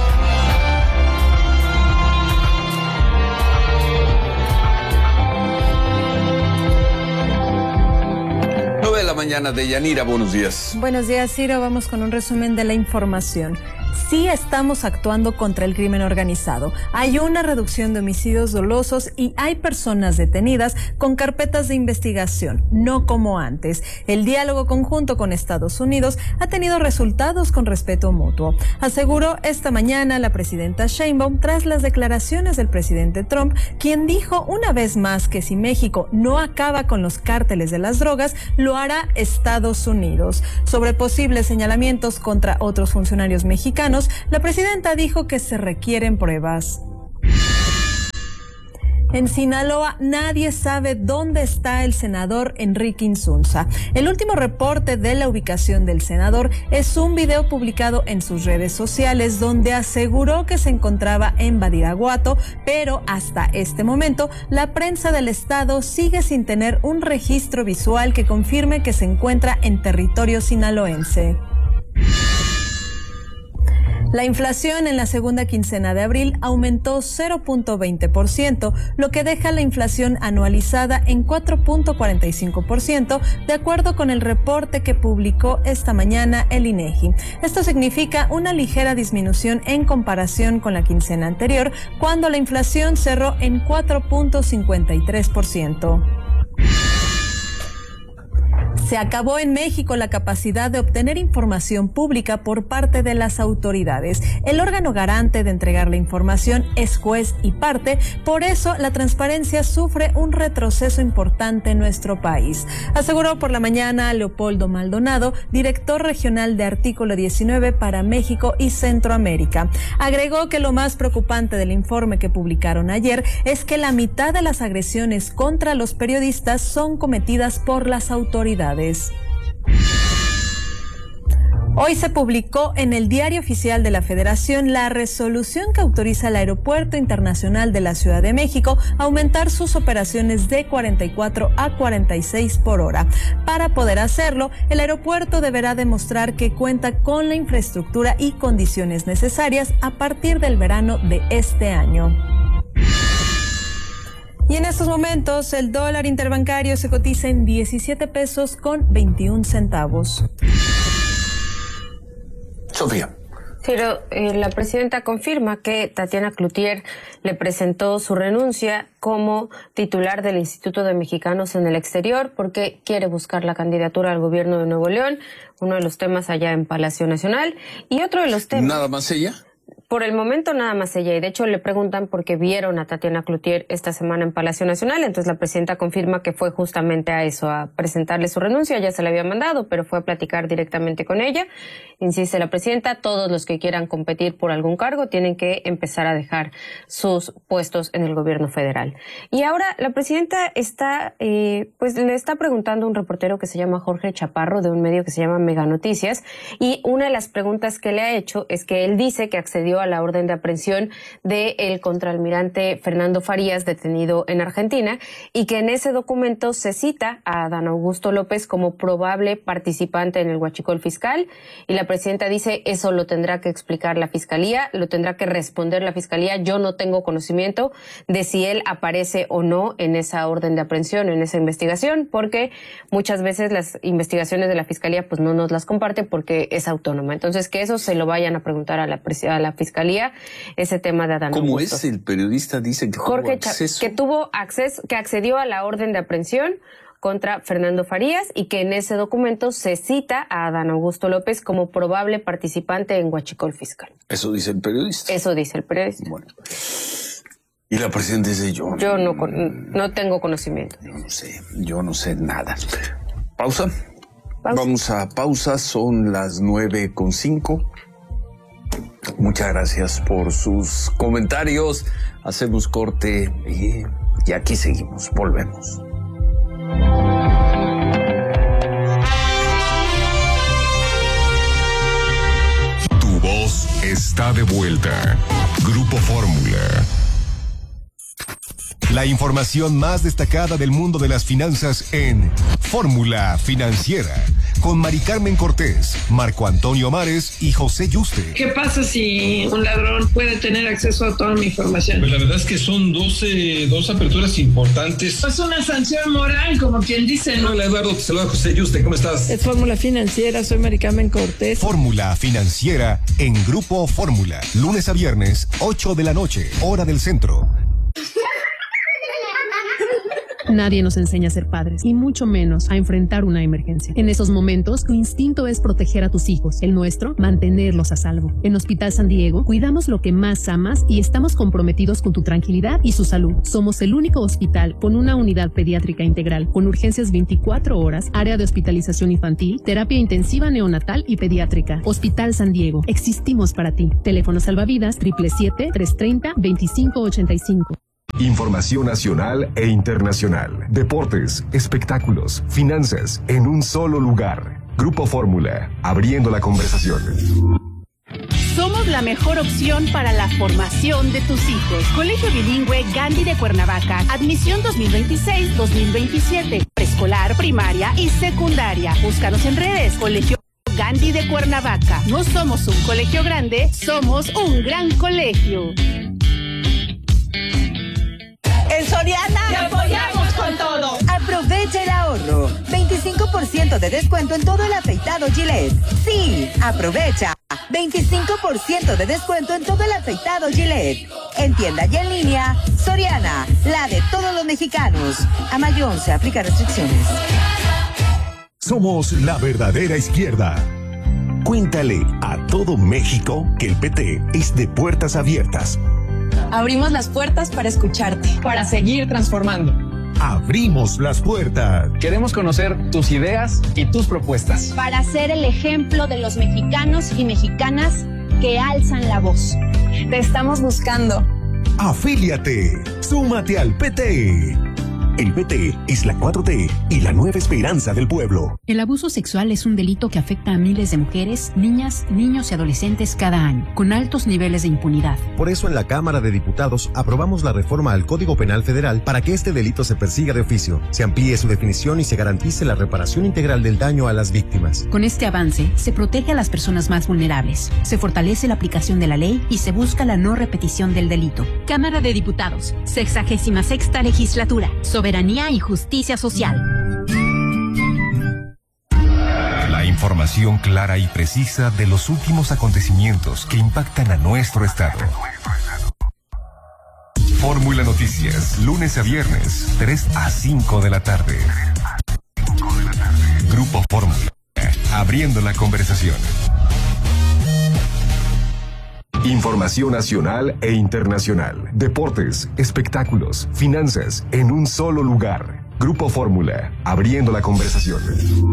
9 de la mañana de Yanira, buenos días. Buenos días, Ciro. Vamos con un resumen de la información. Sí estamos actuando contra el crimen organizado. Hay una reducción de homicidios dolosos y hay personas detenidas con carpetas de investigación, no como antes. El diálogo conjunto con Estados Unidos ha tenido resultados con respeto mutuo, aseguró esta mañana la presidenta Sheinbaum tras las declaraciones del presidente Trump, quien dijo una vez más que si México no acaba con los cárteles de las drogas, lo hará Estados Unidos. Sobre posibles señalamientos contra otros funcionarios mexicanos, la presidenta dijo que se requieren pruebas. En Sinaloa nadie sabe dónde está el senador Enrique Insunza. El último reporte de la ubicación del senador es un video publicado en sus redes sociales donde aseguró que se encontraba en Badiraguato, pero hasta este momento la prensa del estado sigue sin tener un registro visual que confirme que se encuentra en territorio sinaloense. La inflación en la segunda quincena de abril aumentó 0.20%, lo que deja la inflación anualizada en 4.45%, de acuerdo con el reporte que publicó esta mañana el INEGI. Esto significa una ligera disminución en comparación con la quincena anterior, cuando la inflación cerró en 4.53%. Se acabó en México la capacidad de obtener información pública por parte de las autoridades. El órgano garante de entregar la información es juez y parte, por eso la transparencia sufre un retroceso importante en nuestro país, aseguró por la mañana Leopoldo Maldonado, director regional de Artículo 19 para México y Centroamérica. Agregó que lo más preocupante del informe que publicaron ayer es que la mitad de las agresiones contra los periodistas son cometidas por las autoridades. Hoy se publicó en el Diario Oficial de la Federación la resolución que autoriza al Aeropuerto Internacional de la Ciudad de México a aumentar sus operaciones de 44 a 46 por hora. Para poder hacerlo, el aeropuerto deberá demostrar que cuenta con la infraestructura y condiciones necesarias a partir del verano de este año. Y en estos momentos el dólar interbancario se cotiza en 17 pesos con 21 centavos. Sofía. Pero la presidenta confirma que Tatiana Cloutier le presentó su renuncia como titular del Instituto de Mexicanos en el Exterior porque quiere buscar la candidatura al gobierno de Nuevo León, uno de los temas allá en Palacio Nacional. Y otro de los temas... ¿Nada más ella? por el momento nada más ella, y de hecho le preguntan porque vieron a Tatiana Cloutier esta semana en Palacio Nacional, entonces la presidenta confirma que fue justamente a eso, a presentarle su renuncia, ya se la había mandado, pero fue a platicar directamente con ella. Insiste la presidenta, todos los que quieran competir por algún cargo tienen que empezar a dejar sus puestos en el gobierno federal. Y ahora la presidenta está, pues le está preguntando a un reportero que se llama Jorge Chaparro, de un medio que se llama Mega Noticias, y una de las preguntas que le ha hecho es que él dice que accedió a la orden de aprehensión del contraalmirante Fernando Farías, detenido en Argentina, y que en ese documento se cita a Adán Augusto López como probable participante en el huachicol fiscal, y la presidenta dice, eso lo tendrá que explicar la Fiscalía, lo tendrá que responder la Fiscalía. Yo no tengo conocimiento de si él aparece o no en esa orden de aprehensión, en esa investigación, porque muchas veces las investigaciones de la Fiscalía pues no nos las comparte porque es autónoma. Entonces, que eso se lo vayan a preguntar a la Fiscalía, ese tema de Adán ¿Cómo Augusto. es? El periodista dice que tuvo acceso, que accedió a la orden de aprehensión contra Fernando Farías y que en ese documento se cita a Adán Augusto López como probable participante en huachicol fiscal. Eso dice el periodista. Eso dice el periodista. Bueno. Y la presidenta dice yo no tengo conocimiento. Yo no sé nada. ¿Pausa? Vamos a pausa, son las 9:05. Muchas gracias por sus comentarios. Hacemos corte y aquí seguimos, volvemos. Tu voz está de vuelta. Grupo Fórmula. La información más destacada del mundo de las finanzas en Fórmula Financiera, con Mari Carmen Cortés, Marco Antonio Mares y José Yuste. ¿Qué pasa si un ladrón puede tener acceso a toda mi información? Pues la verdad es que son dos aperturas importantes. Es una sanción moral, como quien dice, ¿no? Hola Eduardo, te saluda José Yuste, ¿cómo estás? Es Fórmula Financiera, soy Mari Carmen Cortés. Fórmula Financiera en Grupo Fórmula, lunes a viernes, 8 de la noche, hora del centro. Nadie nos enseña a ser padres, y mucho menos a enfrentar una emergencia. En esos momentos, tu instinto es proteger a tus hijos. El nuestro, mantenerlos a salvo. En Hospital San Diego, cuidamos lo que más amas y estamos comprometidos con tu tranquilidad y su salud. Somos el único hospital con una unidad pediátrica integral, con urgencias 24 horas, área de hospitalización infantil, terapia intensiva neonatal y pediátrica. Hospital San Diego, existimos para ti. Teléfono salvavidas 777-330-2585. Información nacional e internacional. Deportes, espectáculos, finanzas, en un solo lugar. Grupo Fórmula, abriendo la conversación. Somos la mejor opción para la formación de tus hijos. Colegio Bilingüe Gandhi de Cuernavaca. Admisión 2026-2027. Preescolar, primaria y secundaria. Búscanos en redes. Colegio Gandhi de Cuernavaca. No somos un colegio grande, somos un gran colegio. En Soriana ¡te apoyamos con todo! Aprovecha el ahorro. 25% de descuento en todo el afeitado Gillette. Sí, aprovecha. 25% de descuento en todo el afeitado Gillette. En tienda y en línea, Soriana, la de todos los mexicanos. A mayo 11, aplica restricciones. Somos la verdadera izquierda. Cuéntale a todo México que el PT es de puertas abiertas. Abrimos las puertas para escucharte, para seguir transformando. Abrimos las puertas. Queremos conocer tus ideas y tus propuestas. Para ser el ejemplo de los mexicanos y mexicanas que alzan la voz. Te estamos buscando. Afíliate. Súmate al PT. El PT es la 4T y la nueva esperanza del pueblo. El abuso sexual es un delito que afecta a miles de mujeres, niñas, niños y adolescentes cada año, con altos niveles de impunidad. Por eso en la Cámara de Diputados aprobamos la reforma al Código Penal Federal para que este delito se persiga de oficio, se amplíe su definición y se garantice la reparación integral del daño a las víctimas. Con este avance, se protege a las personas más vulnerables, se fortalece la aplicación de la ley y se busca la no repetición del delito. Cámara de Diputados, 66ª Legislatura. Soberanía y justicia social. La información clara y precisa de los últimos acontecimientos que impactan a nuestro estado. Fórmula Noticias, lunes a viernes, 3 a 5 de la tarde. Grupo Fórmula, abriendo la conversación. Información nacional e internacional, deportes, espectáculos, finanzas, en un solo lugar. Grupo Fórmula, abriendo la conversación.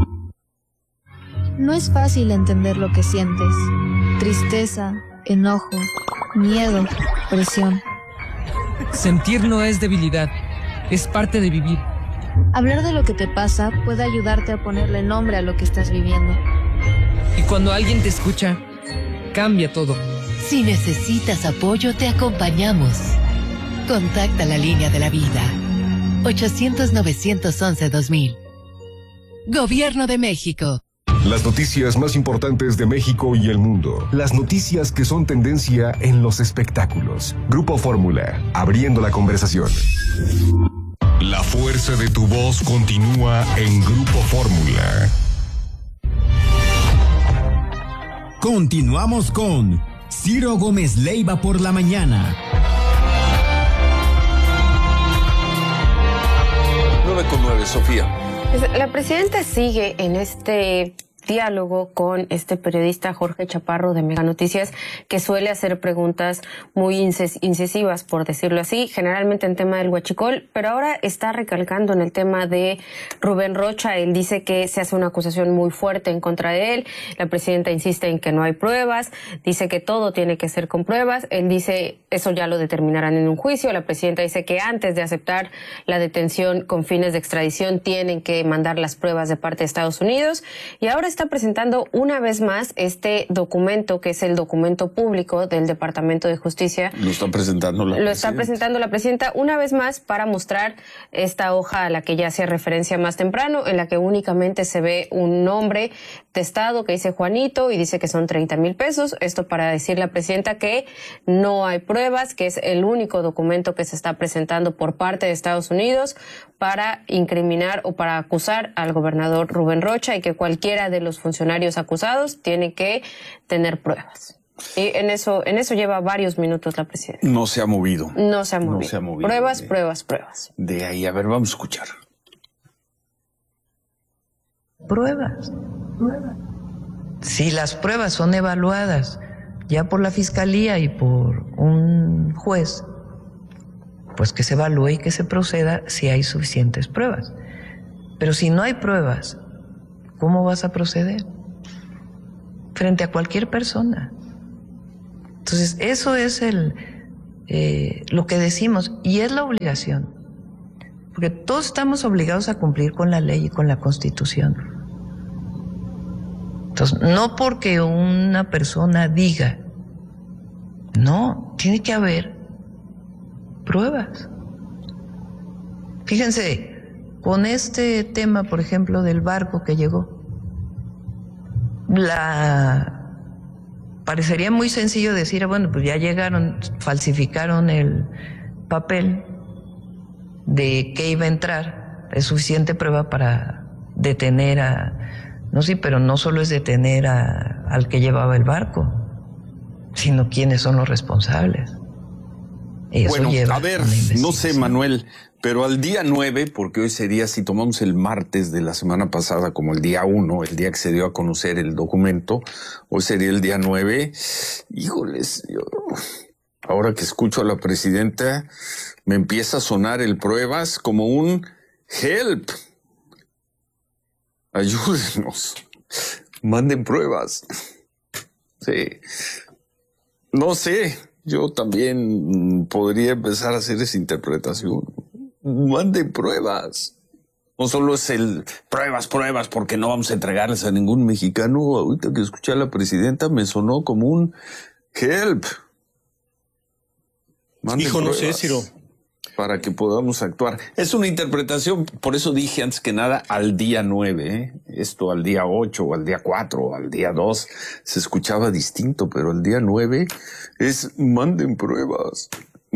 No es fácil entender lo que sientes. Tristeza, enojo, miedo, presión. Sentir no es debilidad, es parte de vivir. Hablar de lo que te pasa puede ayudarte a ponerle nombre a lo que estás viviendo. Y cuando alguien te escucha, cambia todo. Si necesitas apoyo, te acompañamos. Contacta la línea de la vida. 800-911-2000. Gobierno de México. Las noticias más importantes de México y el mundo. Las noticias que son tendencia en los espectáculos. Grupo Fórmula, abriendo la conversación. La fuerza de tu voz continúa en Grupo Fórmula. Continuamos con Ciro Gómez Leiva por la mañana. 9:09, Sofía. La presidenta sigue en este diálogo con este periodista Jorge Chaparro de Mega Noticias, que suele hacer preguntas muy incisivas, por decirlo así, generalmente en tema del huachicol, pero ahora está recalcando en el tema de Rubén Rocha. Él dice que se hace una acusación muy fuerte en contra de él. La presidenta insiste en que no hay pruebas, dice que todo tiene que ser con pruebas. Él dice eso ya lo determinarán en un juicio. La presidenta dice que antes de aceptar la detención con fines de extradición tienen que mandar las pruebas de parte de Estados Unidos, y ahora está presentando una vez más este documento, que es el documento público del Departamento de Justicia. Lo está presentando la presidenta. Está presentando la presidenta una vez más para mostrar esta hoja a la que ya hacía referencia más temprano, en la que únicamente se ve un nombre testado que dice Juanito y dice que son 30,000 pesos. Esto para decir la presidenta que no hay pruebas, que es el único documento que se está presentando por parte de Estados Unidos para incriminar o para acusar al gobernador Rubén Rocha, y que cualquiera de los funcionarios acusados tiene que tener pruebas. Y en eso lleva varios minutos la presidenta. No se ha movido. No se ha movido. Pruebas, pruebas. De ahí, a ver, vamos a escuchar. Pruebas. Si las pruebas son evaluadas ya por la fiscalía y por un juez, pues que se evalúe y que se proceda si hay suficientes pruebas. Pero si no hay pruebas, ¿cómo vas a proceder? Frente a cualquier persona. Entonces, eso es lo que decimos, y es la obligación. Porque todos estamos obligados a cumplir con la ley y con la Constitución. Entonces, no porque una persona diga, no, tiene que haber pruebas. Fíjense, con este tema, por ejemplo, del barco que llegó, parecería muy sencillo decir, bueno, pues ya llegaron, falsificaron el papel de que iba a entrar, es suficiente prueba para detener no, sí, pero no solo es detener al que llevaba el barco, sino quiénes son los responsables. Eso bueno, lleva a ver, no sé, Manuel, pero al día 9, porque hoy sería, si tomamos el martes de la semana pasada como el día 1, el día que se dio a conocer el documento, hoy sería el día 9, híjoles, ahora que escucho a la presidenta, me empieza a sonar el pruebas como un help. Ayúdenos, manden pruebas. Sí, no sé, yo también podría empezar a hacer esa interpretación. Manden pruebas. No solo es el pruebas, porque no vamos a entregarles a ningún mexicano. Ahorita que escuché a la presidenta me sonó como un help. Manden Hijo, pruebas. no sé, Ciro. Para que podamos actuar. Es una interpretación, por eso dije antes que nada al día 9, ¿eh? Esto al día 8 o al día 4 o al día 2 se escuchaba distinto, pero el día 9 es manden pruebas.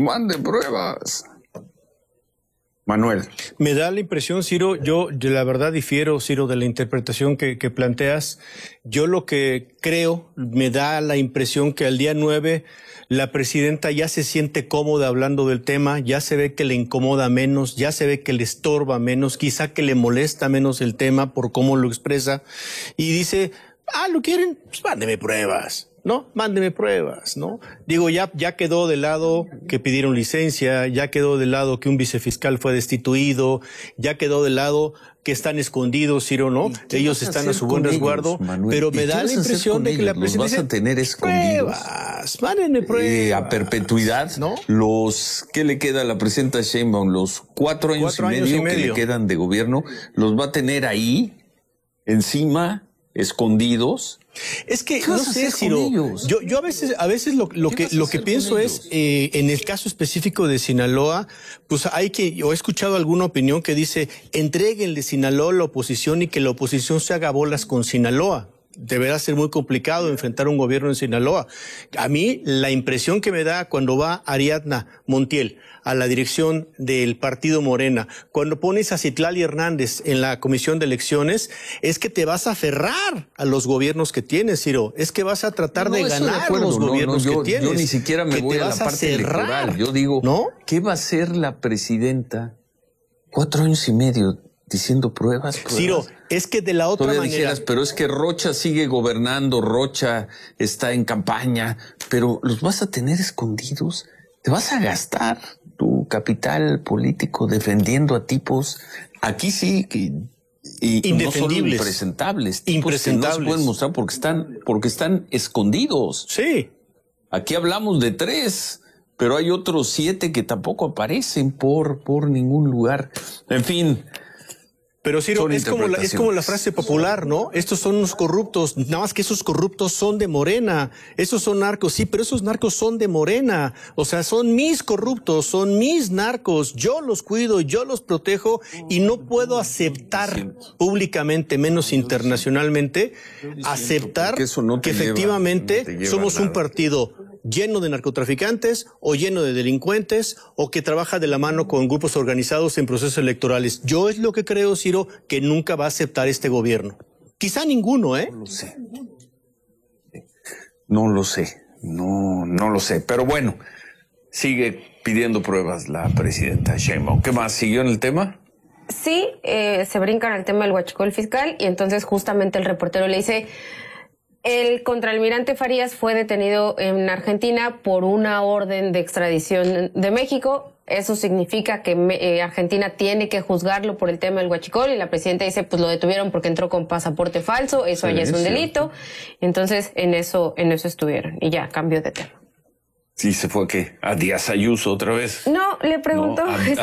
Manuel. Me da la impresión, Ciro, yo de la verdad difiero, Ciro, de la interpretación que planteas. Yo lo que creo, me da la impresión que al día 9 la presidenta ya se siente cómoda hablando del tema, ya se ve que le incomoda menos, ya se ve que le estorba menos, quizá que le molesta menos el tema por cómo lo expresa, y dice, ¿lo quieren? Pues mándeme pruebas. ¿no? Mándeme pruebas, ¿no? Digo, ya quedó de lado que pidieron licencia, ya quedó de lado que un vicefiscal fue destituido, ya quedó de lado que están escondidos, Ciro, ¿no? Ellos están a su buen resguardo, pero me da la impresión de que la presidenta vas a tener escondidos. Pruebas, mándenme pruebas. A perpetuidad, ¿no? ¿Qué le queda a la presidenta Sheinbaum? Los 4 años y medio que le quedan de gobierno, los va a tener ahí, encima, escondidos. Es que no sé, Ciro, yo a veces lo que pienso es, en el caso específico de Sinaloa, pues yo he escuchado alguna opinión que dice, entréguenle Sinaloa a la oposición y que la oposición se haga bolas con Sinaloa. Deberá ser muy complicado enfrentar un gobierno en Sinaloa. A mí, la impresión que me da cuando va Ariadna Montiel a la dirección del partido Morena, cuando pones a Citlali Hernández en la comisión de elecciones, es que te vas a aferrar a los gobiernos que tienes, Ciro. Es que vas a tratar de ganar los gobiernos que tienes. Yo ni siquiera me voy a la parte electoral. Yo digo, ¿no? ¿Qué va a hacer la presidenta 4 años y medio diciendo pruebas? Ciro, es que de la otra manera... Dijeras, pero es que Rocha sigue gobernando, Rocha está en campaña, pero ¿los vas a tener escondidos? ¿Te vas a gastar tu capital político defendiendo a tipos, aquí sí, y no solo impresentables, tipos que no se pueden mostrar porque están escondidos? Sí. Aquí hablamos de 3, pero hay otros 7 que tampoco aparecen por ningún lugar. En fin... Pero Ciro, es como la frase popular, ¿no? Estos son unos corruptos, nada más que esos corruptos son de Morena, esos son narcos, sí, pero esos narcos son de Morena, o sea, son mis corruptos, son mis narcos, yo los cuido, yo los protejo y no puedo aceptar públicamente, menos internacionalmente, aceptar que efectivamente somos un partido lleno de narcotraficantes o lleno de delincuentes o que trabaja de la mano con grupos organizados en procesos electorales. Yo es lo que creo, Ciro, que nunca va a aceptar este gobierno. Quizá ninguno, ¿eh? No lo sé. No lo sé. Pero bueno, sigue pidiendo pruebas la presidenta Sheinbaum. ¿Qué más? ¿Siguió en el tema? Sí, se brincan al tema del huachicol fiscal y entonces justamente el reportero le dice... El contraalmirante Farías fue detenido en Argentina por una orden de extradición de México. Eso significa que Argentina tiene que juzgarlo por el tema del huachicol y la presidenta dice, pues lo detuvieron porque entró con pasaporte falso, eso ya es un delito. Entonces, en eso estuvieron y ya cambió de tema. Sí, se fue, ¿qué? ¿A Díaz Ayuso otra vez? No, le preguntó...